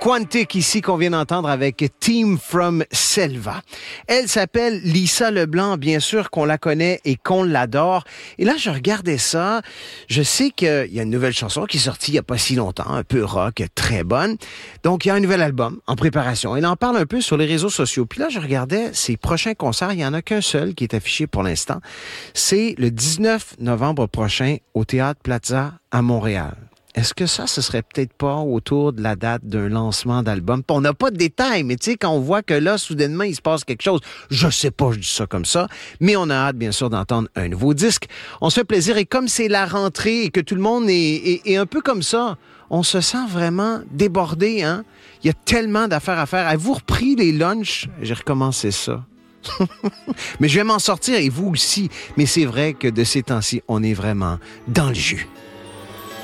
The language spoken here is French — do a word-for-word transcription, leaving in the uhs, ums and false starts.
Quantic ici qu'on vient d'entendre avec Team from Selva. Elle s'appelle Lisa Leblanc, bien sûr qu'on la connaît et qu'on l'adore. Et là, je regardais ça, je sais qu'il y a une nouvelle chanson qui est sortie il n'y a pas si longtemps, un peu rock, très bonne. Donc, il y a un nouvel album en préparation. Elle en parle un peu sur les réseaux sociaux. Puis là, je regardais ses prochains concerts, il n'y en a qu'un seul qui est affiché pour l'instant. C'est le dix-neuf novembre prochain au Théâtre Plaza à Montréal. Est-ce que ça, ce serait peut-être pas autour de la date d'un lancement d'album? On n'a pas de détails, mais tu sais, quand on voit que là, soudainement, il se passe quelque chose, je sais pas, je dis ça comme ça, mais on a hâte, bien sûr, d'entendre un nouveau disque. On se fait plaisir, et comme c'est la rentrée et que tout le monde est, est, est un peu comme ça, on se sent vraiment débordé, hein? Il y a tellement d'affaires à faire. Avez-vous repris les lunchs? J'ai recommencé ça. Mais je vais m'en sortir, et vous aussi. Mais c'est vrai que de ces temps-ci, on est vraiment dans le jus.